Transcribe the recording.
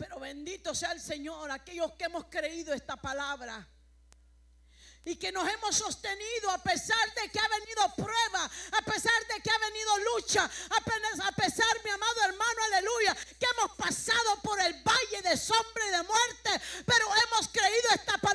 Pero bendito sea el Señor, aquellos que hemos creído esta palabra y que nos hemos sostenido a pesar de que ha venido prueba, a pesar de que ha venido lucha, a pesar, mi amado